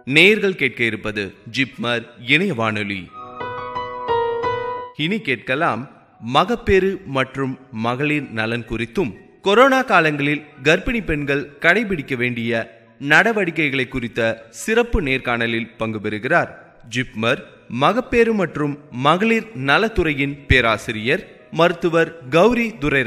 நேயர்கள் கேட்க இருப்பது ஜிப்மர் இணைய வானொலி. இனி கேட்கலாம் மகப்பேறு மற்றும் மகளிர் நலன் குறித்தும், கொரோனா காலங்களில் கர்ப்பிணி பெண்கள் கடைபிடிக்க வேண்டிய நடவடிக்கைகளை குறித்த சிறப்பு நேர்காணலில் பங்கு பெறுகிறார் ஜிப்மர் மகப்பேறு மற்றும் மகளிர் நலத்துறையின் பேராசிரியர் மருத்துவர் கௌரி துரை.